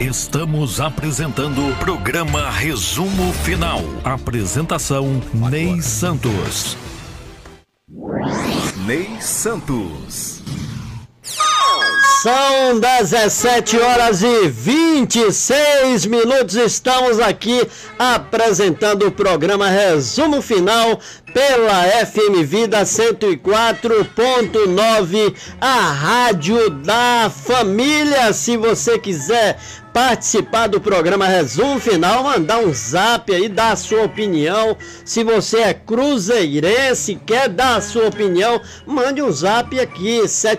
Estamos apresentando o programa Resumo Final. Apresentação Ney Santos. Ney Santos. São 17h26. Estamos aqui apresentando o programa Resumo Final pela FM Vida 104.9, a rádio da família. Se você quiser participar do programa Resumo Final, mandar um zap aí, dar a sua opinião. Se você é cruzeirense, quer dar a sua opinião, mande um zap aqui,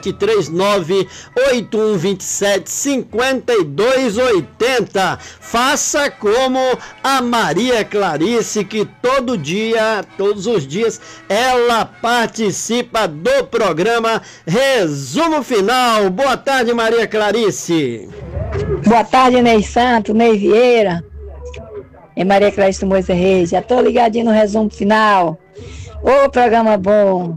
739-8127-5280. Faça como a Maria Clarice, que todos os dias, ela participa do programa Resumo Final. Boa tarde, Maria Clarice. Boa tarde, Ney Santos, Ney Vieira e Maria Clarice do Moisés Reis. Já tô ligadinho no Resumo Final. Ô, programa bom.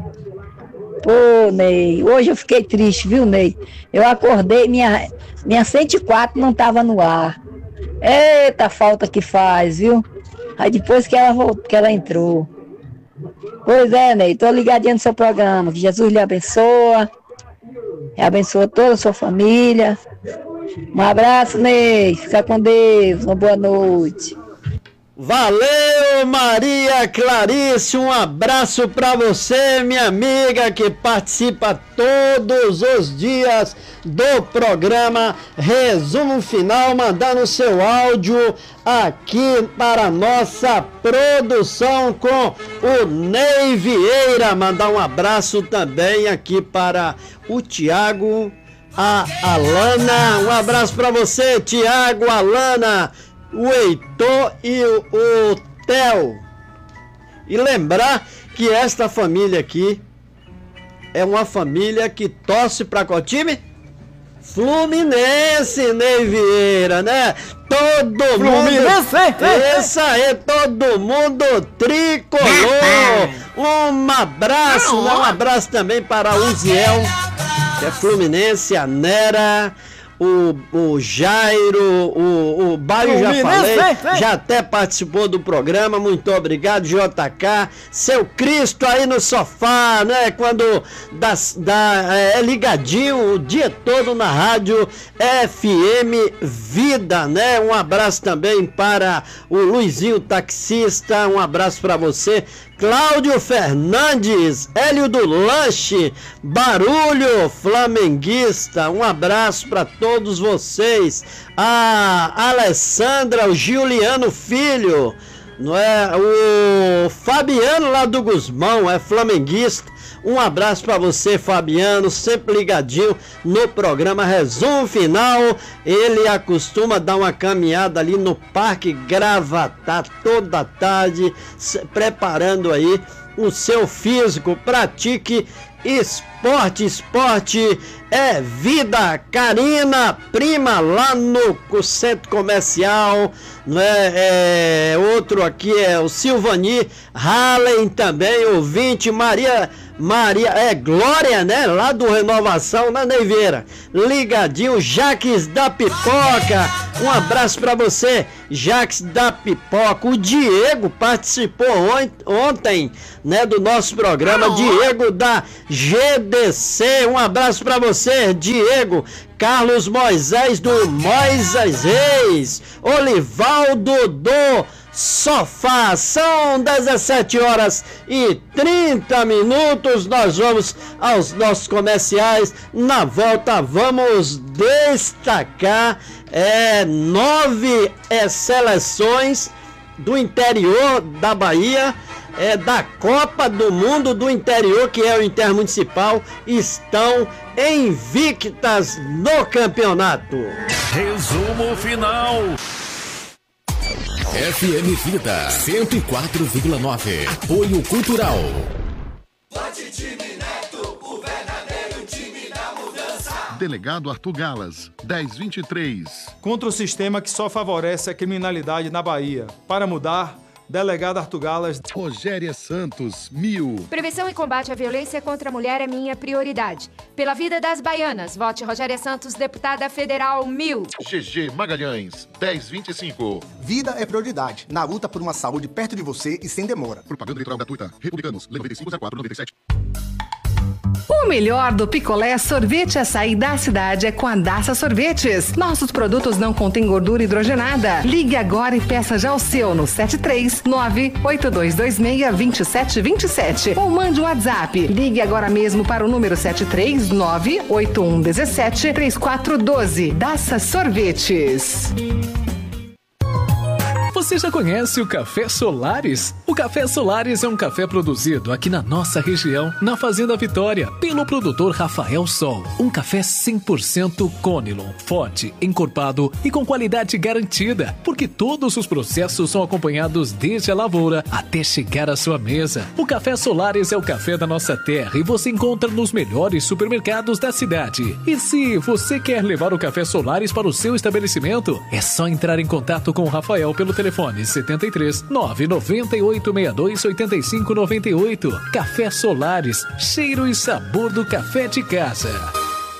Pô, Ney, hoje eu fiquei triste, viu, Ney? Eu acordei, minha 104 não tava no ar. Eita, falta que faz, viu? Aí depois que ela entrou. Pois é, Ney, tô ligadinho no seu programa. Que Jesus lhe abençoa. E abençoa toda a sua família. Um abraço, Ney. Fica com Deus. Uma boa noite. Valeu, Maria Clarice. Um abraço para você, minha amiga, que participa todos os dias do programa Resumo Final, mandando seu áudio aqui para a nossa produção com o Ney Vieira. Mandar um abraço também aqui para o Tiago, a Alana. Um abraço para você, Tiago, Alana, o Heitor e o Theo. E lembrar que esta família aqui é uma família que torce para qual time? Fluminense, Ney Vieira, né? Todo Fluminense, mundo, isso aí, todo mundo tricolor. Um abraço, né? Um abraço também para o Uziel, que é Fluminense, a Nera, o Jairo, o Baio, já falei, já até participou do programa. Muito obrigado, JK. Seu Cristo aí no sofá, né? Quando é ligadinho o dia todo na rádio FM Vida, né? Um abraço também para o Luizinho Taxista, um abraço para você. Cláudio Fernandes, Hélio do Lanche, Barulho Flamenguista, um abraço para todos vocês. A Alessandra, o Giuliano Filho, não é? O Fabiano lá do Gusmão, é flamenguista. Um abraço para você, Fabiano, sempre ligadinho no programa Resumo Final. Ele acostuma dar uma caminhada ali no Parque Gravatá toda tarde, preparando aí o seu físico. Pratique esporte, esporte é vida. Karina, prima lá no centro comercial, né? Outro aqui é o Silvani Hallen também, ouvinte. Maria, Glória, né? Lá do Renovação, na Neiveira. Ligadinho, Jaques da Pipoca. Um abraço pra você, Jaques da Pipoca. O Diego participou ontem, né? Do nosso programa. Diego da GDC. Um abraço pra você, Diego. Carlos Moisés do Moisés Reis. Olivaldo do Sofá. São 17h30. Nós vamos aos nossos comerciais. Na volta vamos destacar 9 seleções do interior da Bahia, da Copa do Mundo do Interior, que é o Intermunicipal, estão invictas no campeonato. Resumo Final. FM Vida 104,9. Apoio Cultural. Vote time Neto, o verdadeiro time da mudança. Delegado Arthur Galas, 1023. Contra o sistema que só favorece a criminalidade na Bahia. Para mudar, Delegado Arthur Galas. Rogéria Santos, 1000. Prevenção e combate à violência contra a mulher é minha prioridade. Pela vida das baianas, vote Rogéria Santos, deputada federal, 1000. GG Magalhães, 1025. Vida é prioridade. Na luta por uma saúde perto de você e sem demora. Propaganda eleitoral gratuita. Republicanos, Lei 9504/97. O melhor do picolé sorvete açaí da cidade é com a Daça Sorvetes. Nossos produtos não contêm gordura hidrogenada. Ligue agora e peça já o seu no 739-8226-2727 ou mande um WhatsApp. Ligue agora mesmo para o número 739-8117-3412. Daça Sorvetes. Você já conhece o Café Solares? O Café Solares é um café produzido aqui na nossa região, na Fazenda Vitória, pelo produtor Rafael Sol. Um café 100% Conilon, forte, encorpado e com qualidade garantida, porque todos os processos são acompanhados desde a lavoura até chegar à sua mesa. O Café Solares é o café da nossa terra e você encontra nos melhores supermercados da cidade. E se você quer levar o Café Solares para o seu estabelecimento, é só entrar em contato com o Rafael pelo telefone 73 998 62 85 98. Café Solares, cheiro e sabor do café de casa.